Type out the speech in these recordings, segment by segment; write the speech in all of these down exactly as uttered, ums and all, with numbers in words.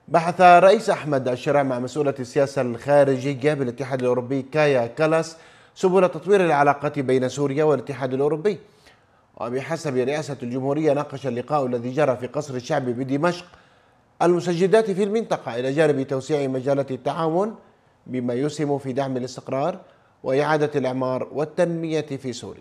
بحث رئيس أحمد الشرع مع مسؤولة السياسة الخارجية بالاتحاد الأوروبي كايا كالاس سبل تطوير العلاقات بين سوريا والاتحاد الأوروبي. وبحسب رئاسة الجمهورية، ناقش اللقاء الذي جرى في قصر الشعب بدمشق المسجدات في المنطقة إلى جانب توسيع مجالات التعاون بما يسهم في دعم الاستقرار وإعادة الإعمار والتنمية في سوريا.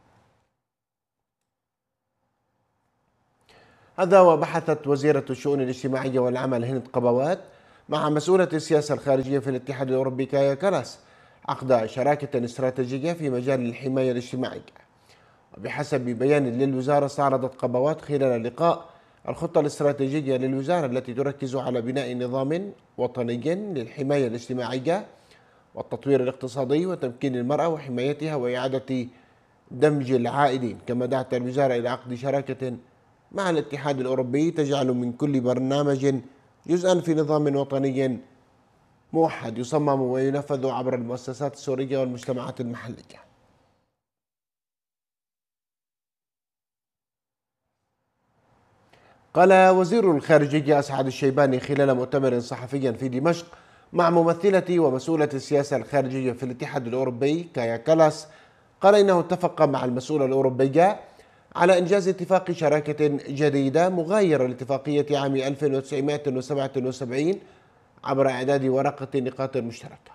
هذا وبحثت وزيرة الشؤون الاجتماعية والعمل هند قبوات مع مسؤولة السياسة الخارجية في الاتحاد الأوروبي كايا كالاس عقد شراكة استراتيجية في مجال الحماية الاجتماعية. وبحسب بيان للوزارة، استعرضت قبوات خلال اللقاء الخطة الاستراتيجية للوزارة التي تركز على بناء نظام وطني للحماية الاجتماعية والتطوير الاقتصادي وتمكين المرأة وحمايتها وإعادة دمج العائدين. كما دعت الوزارة إلى عقد شراكة مع الاتحاد الأوروبي تجعل من كل برنامج جزءا في نظام وطني موحد يصمم وينفذ عبر المؤسسات السورية والمجتمعات المحلية. قال وزير الخارجية أسعد الشيباني خلال مؤتمر صحفي في دمشق مع ممثلة ومسؤولة السياسة الخارجية في الاتحاد الأوروبي كايا كالاس، قال إنه اتفق مع المسؤولة الأوروبية على إنجاز اتفاق شراكة جديدة مغايرة لاتفاقية عام ألف وتسعمائة وسبعة وسبعين عبر إعداد ورقة نقاط مشتركة.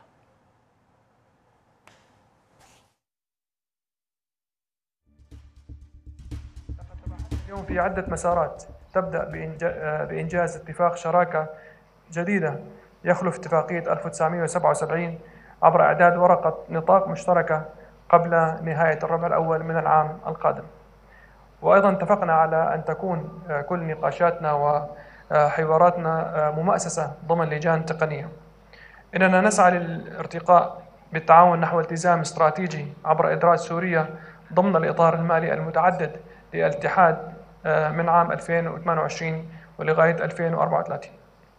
اليوم في عدة مسارات تبدأ بإنجاز اتفاق شراكة جديدة يخلف اتفاقية ألف وتسعمائة وسبعة وسبعين عبر إعداد ورقة نطاق مشتركة قبل نهاية الربع الأول من العام القادم. وأيضا اتفقنا على أن تكون كل نقاشاتنا وحواراتنا ممأسسة ضمن لجان تقنية. إننا نسعى للارتقاء بالتعاون نحو التزام استراتيجي عبر إدراج سوريا ضمن الإطار المالي المتعدد للاتحاد من عام ألفين وثمانية وعشرين ولغاية ألفين وأربعة وثلاثين،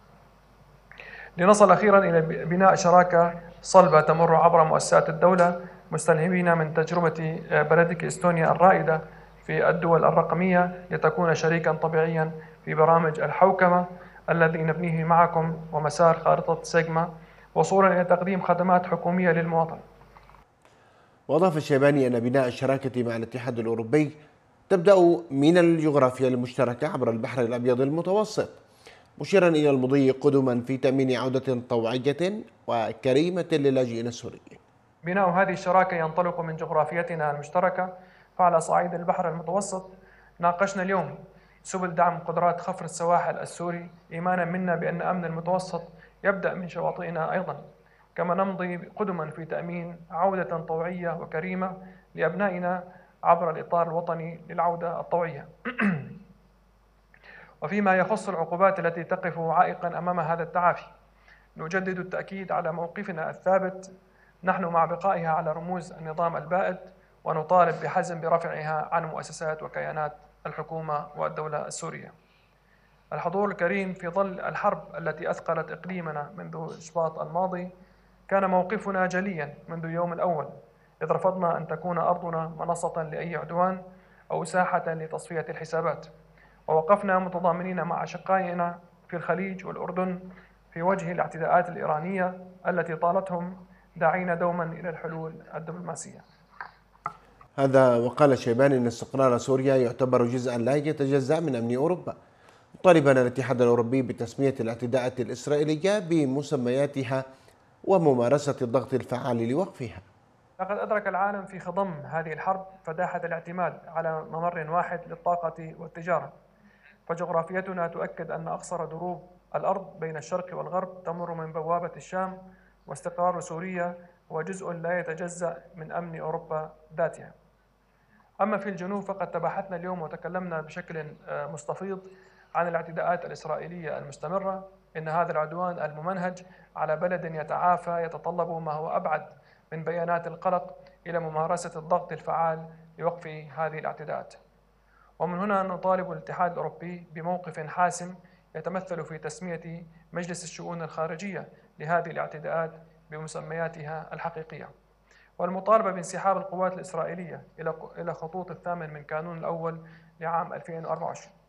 لنصل أخيرا إلى بناء شراكة صلبة تمر عبر مؤسسات الدولة، مستلهمين من تجربة بلدك إستونيا الرائدة في الدول الرقمية لتكون شريكا طبيعيا في برامج الحوكمة الذي نبنيه معكم ومسار خارطة سيجما وصولا إلى تقديم خدمات حكومية للمواطن. وأضاف الشيباني أن بناء الشراكة مع الاتحاد الأوروبي تبدأ من الجغرافيا المشتركة عبر البحر الأبيض المتوسط، مشيرا إلى المضي قدما في تأمين عودة طوعية وكريمة للاجئين السوريين. بناء هذه الشراكة ينطلق من جغرافيتنا المشتركة، فعلى صعيد البحر المتوسط ناقشنا اليوم سبل دعم قدرات خفر السواحل السوري، إيمانا منا بأن أمن المتوسط يبدأ من شواطئنا أيضا، كما نمضي قدما في تأمين عودة طوعية وكريمة لأبنائنا عبر الإطار الوطني للعودة الطوعية. وفيما يخص العقوبات التي تقف عائقا أمام هذا التعافي، نجدد التأكيد على موقفنا الثابت، نحن مع بقائها على رموز النظام البائد، ونطالب بحزم برفعها عن مؤسسات وكيانات الحكومة والدولة السورية. الحضور الكريم، في ظل الحرب التي أثقلت إقليمنا منذ شباط الماضي، كان موقفنا جليا منذ اليوم الأول، إذ رفضنا أن تكون أرضنا منصة لأي عدوان أو ساحة لتصفية الحسابات، ووقفنا متضامنين مع أشقائنا في الخليج والأردن في وجه الاعتداءات الإيرانية التي طالتهم، داعين دوما إلى الحلول الدبلوماسية. هذا وقال الشيباني أن استقرار سوريا يعتبر جزءا لا يتجزأ من أمن أوروبا، طالبا الاتحاد الأوروبي بتسمية الاعتداءات الإسرائيلية بمسمياتها وممارسة الضغط الفعال لوقفها. لقد أدرك العالم في خضم هذه الحرب فداحة الاعتماد على ممر واحد للطاقة والتجارة، فجغرافيتنا تؤكد أن أقصر دروب الأرض بين الشرق والغرب تمر من بوابة الشام، واستقرار سوريا هو جزء لا يتجزأ من أمن أوروبا ذاتها. أما في الجنوب فقد تباحثنا اليوم وتكلمنا بشكل مستفيض عن الاعتداءات الإسرائيلية المستمرة. إن هذا العدوان الممنهج على بلد يتعافى يتطلب ما هو أبعد من بيانات القلق إلى ممارسة الضغط الفعال لوقف هذه الاعتداءات. ومن هنا نطالب الاتحاد الأوروبي بموقف حاسم يتمثل في تسمية مجلس الشؤون الخارجية لهذه الاعتداءات بمسمياتها الحقيقية، والمطالبة بانسحاب القوات الإسرائيلية إلى خطوط الثامن من كانون الأول لعام ألفين وأربعة وعشرين،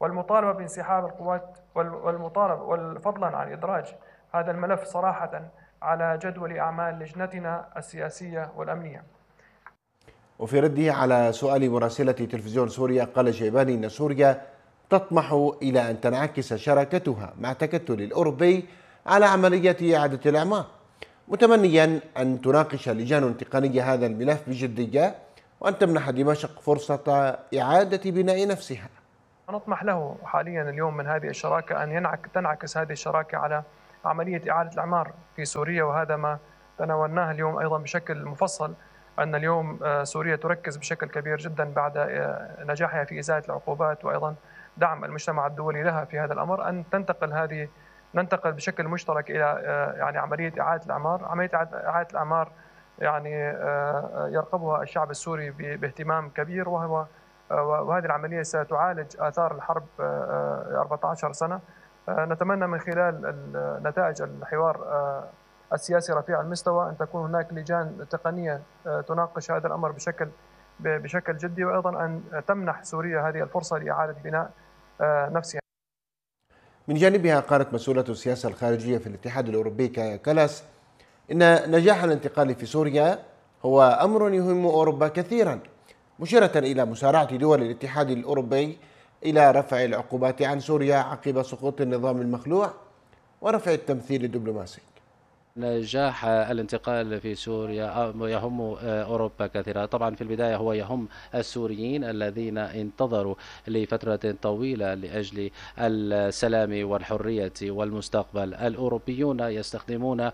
والمطالبة بانسحاب القوات والمطالبة والفضلا عن إدراج هذا الملف صراحة على جدول أعمال لجنتنا السياسية والأمنية. وفي رده على سؤال مراسلة تلفزيون سوريا، قال شيباني أن سوريا تطمح إلى أن تنعكس شراكتها مع التكتل الأوروبي على عملية إعادة الإعمار، متمنيا أن تناقش اللجان التقنية هذا الملف بجدية وأن تمنح دمشق فرصة إعادة بناء نفسها. نطمح له حاليا اليوم من هذه الشراكة أن ينعك تنعكس هذه الشراكة على عملية إعادة الإعمار في سوريا، وهذا ما تناولناه اليوم أيضا بشكل مفصل، أن اليوم سوريا تركز بشكل كبير جدا بعد نجاحها في إزالة العقوبات وأيضا دعم المجتمع الدولي لها في هذا الأمر، أن تنتقل هذه ننتقل بشكل مشترك إلى يعني عملية إعادة الإعمار. عملية إعادة الإعمار يعني يرقبها الشعب السوري باهتمام كبير، وهو وهذه العملية ستعالج آثار الحرب أربعة عشر سنة. نتمنى من خلال نتائج الحوار السياسي رفيع المستوى أن تكون هناك لجان تقنية تناقش هذا الأمر بشكل بشكل جدي، وأيضا أن تمنح سوريا هذه الفرصة لإعادة بناء نفسها. من جانبها قالت مسؤولة السياسة الخارجية في الاتحاد الأوروبي كايا كالاس إن نجاح الانتقال في سوريا هو أمر يهم أوروبا كثيرا، مشيرة إلى مسارعة دول الاتحاد الأوروبي إلى رفع العقوبات عن سوريا عقب سقوط النظام المخلوع ورفع التمثيل الدبلوماسي. نجاح الانتقال في سوريا يهم أوروبا كثيرا. طبعا في البداية هو يهم السوريين الذين انتظروا لفترة طويلة لأجل السلام والحرية والمستقبل. الأوروبيون يستخدمون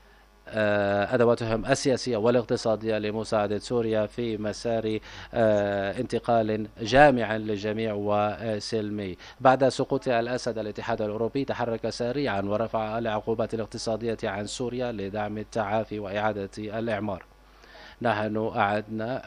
أدواتهم السياسية والاقتصادية لمساعدة سوريا في مسار انتقال جامع للجميع وسلمي. بعد سقوط الأسد الاتحاد الأوروبي تحرك سريعا ورفع العقوبات الاقتصادية عن سوريا لدعم التعافي وإعادة الإعمار. نحن أعدنا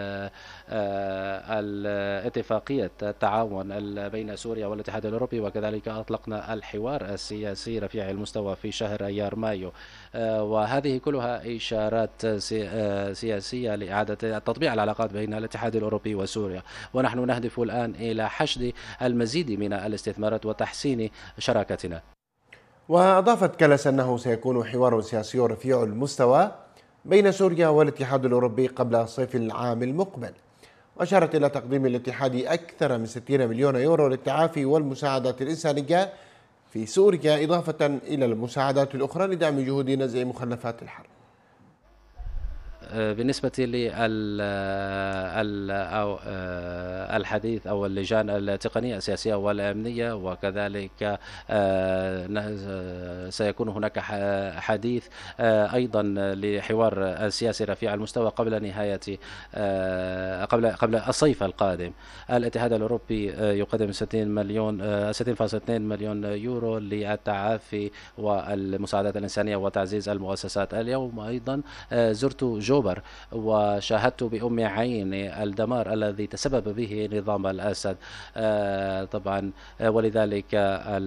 الاتفاقية التعاون بين سوريا والاتحاد الأوروبي، وكذلك أطلقنا الحوار السياسي رفيع المستوى في شهر أيار مايو، وهذه كلها إشارات سياسية لإعادة تطبيع العلاقات بين الاتحاد الأوروبي وسوريا، ونحن نهدف الآن إلى حشد المزيد من الاستثمارات وتحسين شراكتنا. وأضافت كالاس أنه سيكون حوار سياسي رفيع المستوى بين سوريا والاتحاد الأوروبي قبل صيف العام المقبل، وأشارت إلى تقديم الاتحاد أكثر من ستين مليون يورو للتعافي والمساعدات الإنسانية في سوريا، إضافة إلى المساعدات الأخرى لدعم جهود نزع مخلفات الحرب. بالنسبة للحديث أو اللجان التقنية السياسية والأمنية، وكذلك سيكون هناك حديث أيضا لحوار السياسي رفيع المستوى قبل نهاية قبل قبل الصيف القادم. الاتحاد الأوروبي يقدم ستين مليون ستين فاصلة اثنين مليون يورو للتعافي والمساعدات الإنسانية وتعزيز المؤسسات. اليوم أيضا زرت جوبر وشاهدت بأم عيني الدمار الذي تسبب به نظام الأسد. طبعا ولذلك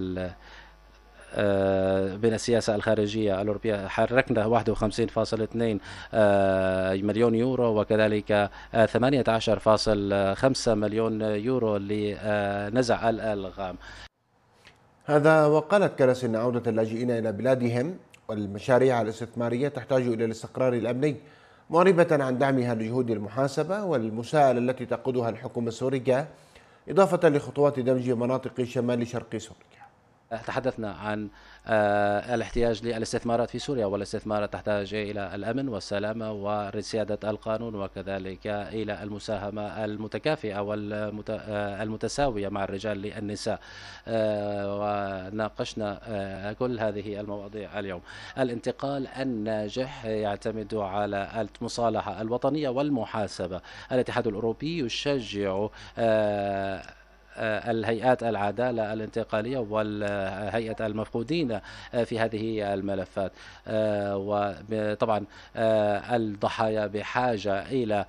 بين السياسة الخارجية الأوروبية حركنا واحد وخمسين فاصلة اثنين مليون يورو، وكذلك ثمانية عشر فاصلة خمسة مليون يورو لنزع الألغام. هذا وقالت كالاس إن عودة اللاجئين إلى بلادهم والمشاريع الاستثمارية تحتاج إلى الاستقرار الأمني، معربة عن دعمها لجهود المحاسبة والمساءلة التي تقودها الحكومة السورية، إضافة لخطوات دمج مناطق شمال شرق سوريا. تحدثنا عن الاحتياج للاستثمارات في سوريا، والاستثمارات تحتاج إلى الأمن والسلامة ورسيادة القانون، وكذلك إلى المساهمة المتكافئة والمتساوية مع الرجال للنساء، وناقشنا كل هذه المواضيع اليوم. الانتقال الناجح يعتمد على المصالحة الوطنية والمحاسبة. الاتحاد الأوروبي يشجع الهيئات العدالة الانتقالية والهيئة المفقودين في هذه الملفات، وطبعا الضحايا بحاجة إلى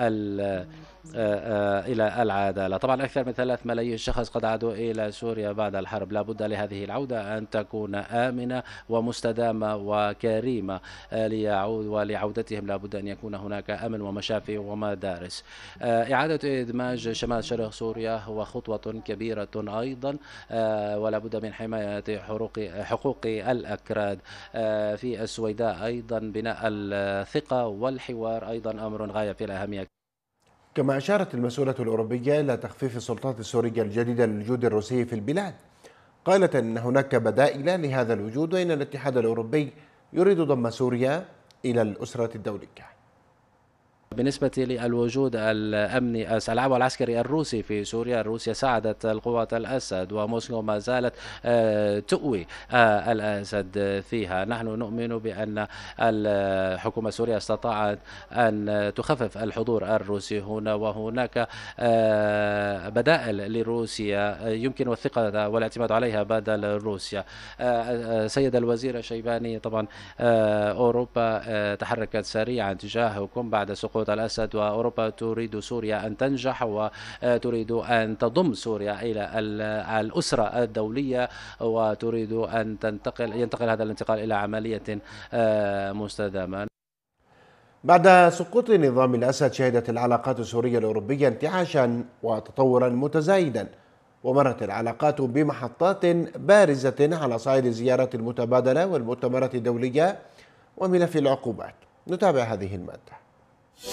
إلى العدالة. طبعا أكثر من ثلاث ملايين شخص قد عادوا إلى سوريا بعد الحرب. لا بد لهذه العودة أن تكون آمنة ومستدامة وكريمة ليعود، ولعودتهم لا بد أن يكون هناك أمن ومشافي ومدارس. إعادة إدماج شمال شرق سوريا هو خطوة كبيرة أيضا، ولا بد من حماية حقوق الأكراد في السويداء. أيضا بناء الثقة والحوار أيضا أمر غاية في الأهمية. كما أشارت المسؤولة الأوروبية إلى تخفيف السلطات السورية الجديدة للوجود الروسي في البلاد، قالت أن هناك بدائل لهذا الوجود، وأن الاتحاد الأوروبي يريد ضم سوريا إلى الأسرة الدولية. بالنسبة للوجود الأمني العام العسكري الروسي في سوريا، روسيا ساعدت القوات الأسد وموسكو ما زالت تؤوي الأسد فيها. نحن نؤمن بأن الحكومة السورية استطاعت أن تخفف الحضور الروسي هنا، وهناك بدائل لروسيا يمكن الثقة والاعتماد عليها بدل روسيا. سيد الوزير الشيباني، طبعا أوروبا تحركت سريعا تجاهكم بعد سقوط الأسد، وأوروبا تريد سوريا أن تنجح وتريد أن تضم سوريا إلى الأسرة الدولية، وتريد أن تنتقل ينتقل هذا الانتقال إلى عملية مستدامة. بعد سقوط نظام الأسد شهدت العلاقات السورية الأوروبية انتعاشا وتطورا متزايدا، ومرت العلاقات بمحطات بارزة على صعيد الزيارات المتبادلة والمؤتمرات الدولية وملف العقوبات. نتابع هذه المادة.